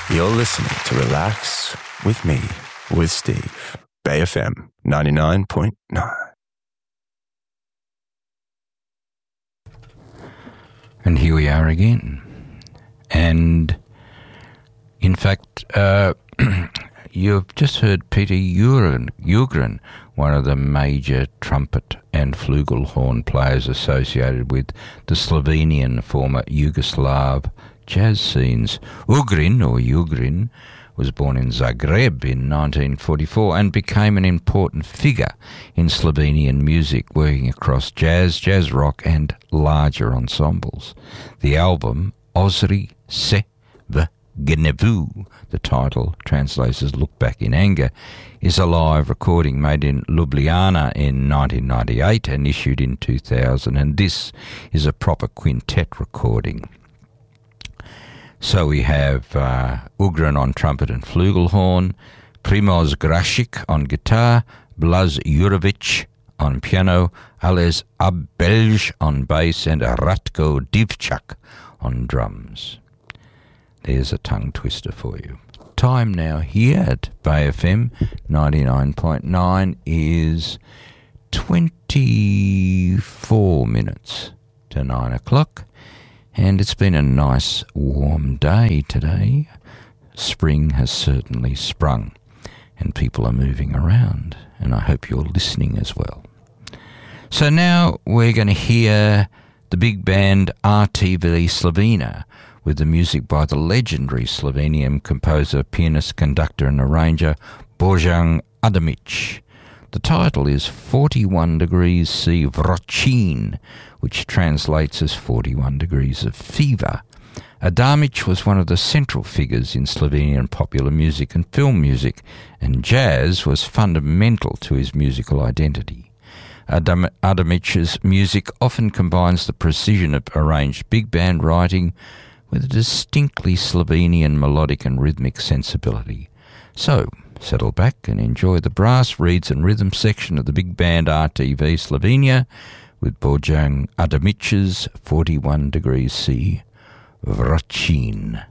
You're listening to Relax with me, with Steve. Bay FM 99.9. And here we are again. And in fact, you've just heard Peter Ugrin, one of the major trumpet and flugelhorn players associated with the Slovenian former Yugoslav jazz scenes. Ugrin was born in Zagreb in 1944 and became an important figure in Slovenian music, working across jazz rock and larger ensembles. The album Ozri se v Gnevu, the title translates as Look Back in Anger, is a live recording made in Ljubljana in 1998 and issued in 2000, and this is a proper quintet recording. So we have Ugrin on trumpet and flugelhorn, Primoz Grasic on guitar, Blaz Jurovic on piano, Aleš Abelj on bass, and Ratko Divčak on drums. There's a tongue twister for you. Time now here at Bay FM 99.9 is 24 minutes to 9 o'clock. And it's been a nice warm day today. Spring has certainly sprung and people are moving around, and I hope you're listening as well. So now we're going to hear the big band RTV Slovenia with the music by the legendary Slovenian composer, pianist, conductor and arranger Bojan Adamic. The title is 41 degrees C Vrochin, which translates as 41 degrees of fever. Adamic was one of the central figures in Slovenian popular music and film music, and jazz was fundamental to his musical identity. Adamic's music often combines the precision of arranged big band writing with a distinctly Slovenian melodic and rhythmic sensibility. So, settle back and enjoy the brass, reeds and rhythm section of the big band RTV Slovenia with Bojan Adamic's 41 degrees C Vrochin.